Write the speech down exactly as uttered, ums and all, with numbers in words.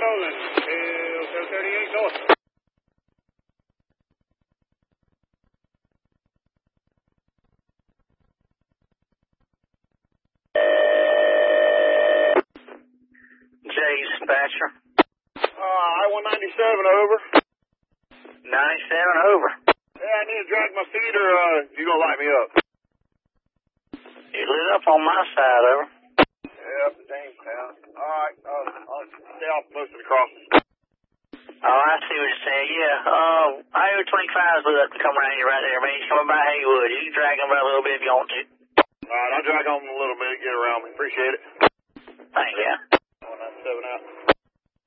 rolling. Hill two thirty-eight north. Dispatcher. Uh, I one ninety-seven over. ninety-seven over. Yeah, I need to drag my feet or, uh, you gonna light me up? You lit up on my side, over. Yeah, up to Jamestown. Alright, uh, I'll stay off close to the crossing. Oh, I see what you're saying. Yeah, uh, I O twenty-five is lit up to come around here right there, man. He's coming by Haywood. You can drag him by a little bit if you want to. Alright, I'll drag on a little bit, get around me. Appreciate it. Thank you. one ninety-seven out.